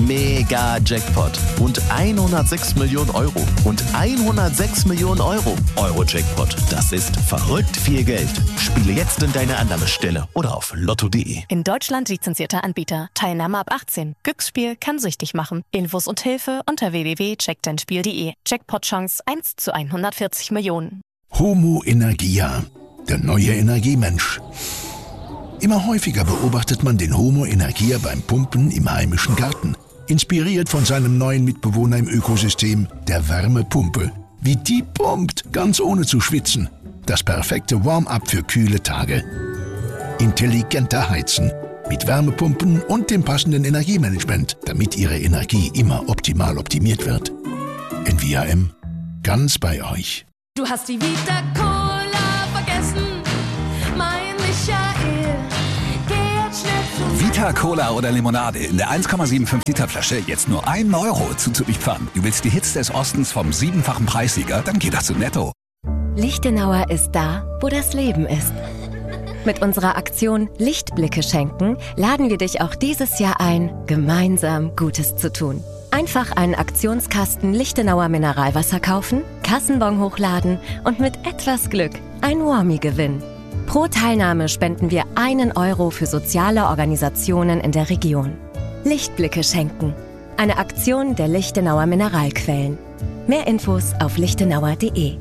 Mega-Jackpot. Und 106 Millionen Euro. Und 106 Millionen Euro. Euro-Jackpot. Das ist verrückt viel Geld. Spiele jetzt in deine Annahmestelle oder auf lotto.de. In Deutschland lizenzierter Anbieter. Teilnahme ab 18. Glücksspiel kann süchtig machen. Infos und Hilfe unter www.checkdeinspiel.de. Jackpot-Chance 1 zu 140 Millionen. Homo Energia, der neue Energiemensch. Immer häufiger beobachtet man den Homo Energia beim Pumpen im heimischen Garten. Inspiriert von seinem neuen Mitbewohner im Ökosystem, der Wärmepumpe. Wie die pumpt, ganz ohne zu schwitzen. Das perfekte Warm-up für kühle Tage. Intelligenter Heizen. Mit Wärmepumpen und dem passenden Energiemanagement, damit Ihre Energie immer optimal optimiert wird. NVAM, ganz bei euch. Du hast die Vita Cola vergessen, mein Michael. Geh jetzt schnell zu Vita Cola oder Limonade in der 1,75 Liter Flasche jetzt nur 1 Euro zuzupfern. Du willst die Hits des Ostens vom 7-fachen Preissieger? Dann geht das zu Netto. Lichtenauer ist da, wo das Leben ist. Mit unserer Aktion Lichtblicke schenken laden wir dich auch dieses Jahr ein, gemeinsam Gutes zu tun. Einfach einen Aktionskasten Lichtenauer Mineralwasser kaufen, Kassenbon hochladen und mit etwas Glück ein Warmie gewinnen. Pro Teilnahme spenden wir 1 Euro für soziale Organisationen in der Region. Lichtblicke schenken. Eine Aktion der Lichtenauer Mineralquellen. Mehr Infos auf lichtenauer.de.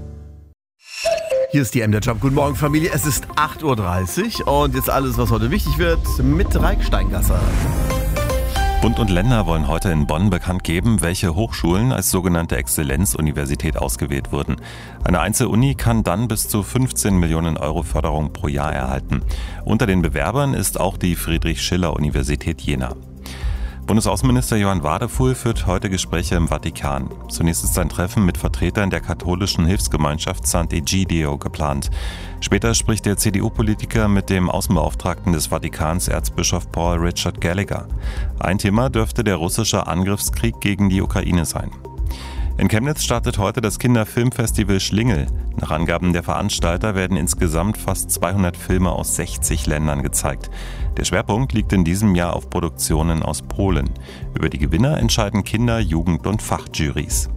Hier ist die MDR Job. Guten Morgen, Familie. Es ist 8.30 Uhr und jetzt alles, was heute wichtig wird, mit Raik Steingasser. Bund und Länder wollen heute in Bonn bekannt geben, welche Hochschulen als sogenannte Exzellenzuniversität ausgewählt wurden. Eine Einzeluni kann dann bis zu 15 Millionen Euro Förderung pro Jahr erhalten. Unter den Bewerbern ist auch die Friedrich-Schiller-Universität Jena. Bundesaußenminister Johann Wadefuhl führt heute Gespräche im Vatikan. Zunächst ist ein Treffen mit Vertretern der katholischen Hilfsgemeinschaft Sant'Egidio geplant. Später spricht der CDU-Politiker mit dem Außenbeauftragten des Vatikans, Erzbischof Paul Richard Gallagher. Ein Thema dürfte der russische Angriffskrieg gegen die Ukraine sein. In Chemnitz startet heute das Kinderfilmfestival Schlingel. Nach Angaben der Veranstalter werden insgesamt fast 200 Filme aus 60 Ländern gezeigt. Der Schwerpunkt liegt in diesem Jahr auf Produktionen aus Polen. Über die Gewinner entscheiden Kinder-, Jugend- und Fachjurys.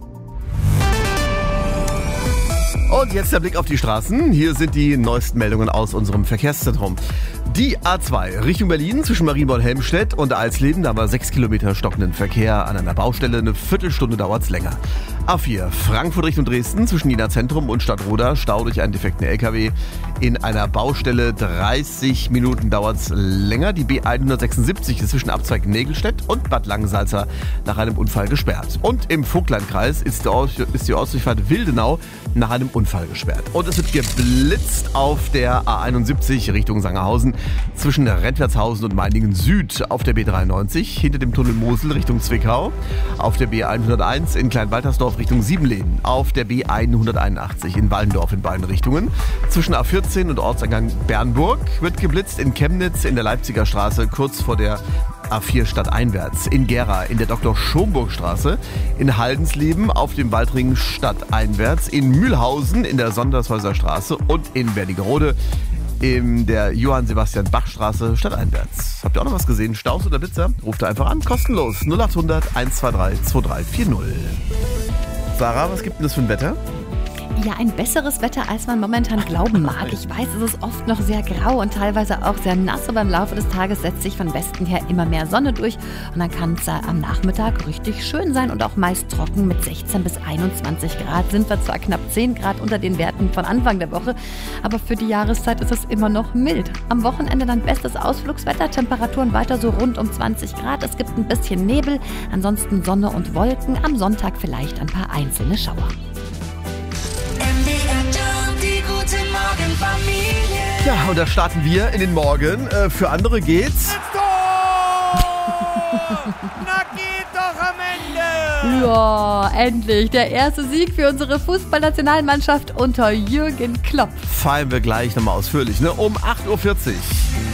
Und jetzt der Blick auf die Straßen. Hier sind die neuesten Meldungen aus unserem Verkehrszentrum. Die A2 Richtung Berlin zwischen Marienborn-Helmstedt und Alsleben, da war 6 Kilometer stockenden Verkehr an einer Baustelle, eine Viertelstunde dauert's länger. A4 Frankfurt Richtung Dresden zwischen Jena Zentrum und Stadtroda, Stau durch einen defekten LKW. In einer Baustelle 30 Minuten dauert's länger. Die B176 ist zwischen Abzweig Nägelstedt und Bad Langensalza nach einem Unfall gesperrt. Und im Vogtlandkreis ist die Ortsdurchfahrt Wildenau nach einem Unfall gesperrt. Und es wird geblitzt auf der A71 Richtung Sangerhausen zwischen Rentwertshausen und Meiningen Süd, auf der B93 hinter dem Tunnel Mosel Richtung Zwickau, auf der B101 in Kleinwaltersdorf Richtung Siebenleben, auf der B181 in Wallendorf in beiden Richtungen, zwischen A14 und Ortseingang Bernburg wird geblitzt, in Chemnitz in der Leipziger Straße kurz vor der A4 stadteinwärts, in Gera in der Dr. Schomburg-Straße, in Haldensleben auf dem Waldring stadteinwärts, in Mühlhausen in der Sondershäuser Straße und in Wernigerode in der Johann-Sebastian-Bach-Straße stadteinwärts. Habt ihr auch noch was gesehen? Staus oder Blitzer? Ruft da einfach an, kostenlos 0800 123 2340. Sarah, was gibt denn das für ein Wetter? Ja, ein besseres Wetter, als man momentan glauben mag. Ich weiß, es ist oft noch sehr grau und teilweise auch sehr nass, aber im Laufe des Tages setzt sich von Westen her immer mehr Sonne durch und dann kann es am Nachmittag richtig schön sein und auch meist trocken mit 16 bis 21 Grad. Sind wir zwar knapp 10 Grad unter den Werten von Anfang der Woche, aber für die Jahreszeit ist es immer noch mild. Am Wochenende dann bestes Ausflugswetter, Temperaturen weiter so rund um 20 Grad. Es gibt ein bisschen Nebel, ansonsten Sonne und Wolken. Am Sonntag vielleicht ein paar einzelne Schauer. Ja, und da starten wir in den Morgen. Für andere geht's. Na geht doch am Ende! Ja, endlich. Der erste Sieg für unsere Fußballnationalmannschaft unter Jürgen Klopp. Feiern wir gleich nochmal ausführlich, ne? Um 8.40 Uhr.